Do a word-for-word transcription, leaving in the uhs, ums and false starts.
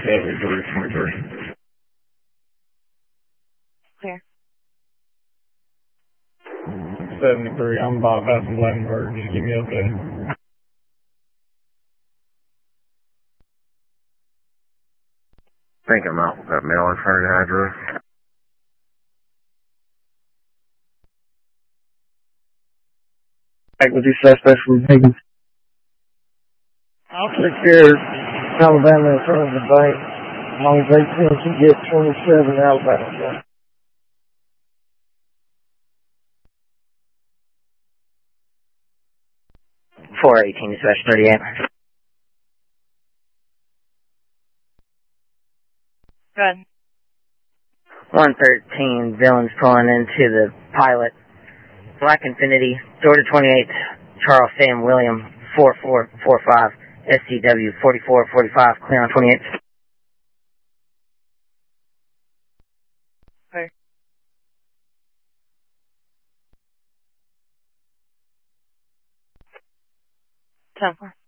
seventy-three twenty-three. Clear. seventy-three, I'm Bob Bass in Blankenburg. Just give me up there. I think I'm out with that mail return address. With these suspects from Higgins. I'll take care of Alabama in front of the bank as long as they can get twenty-seven Alabama. four eighteen, dispatch thirty-eight. Go ahead. one thirteen, villains pulling into the pilot. Black Infinity, Georgia twenty-eight, Charles Sam William, four four four five, S C W forty-four forty-five, clear on twenty-eight. Clear. ten four.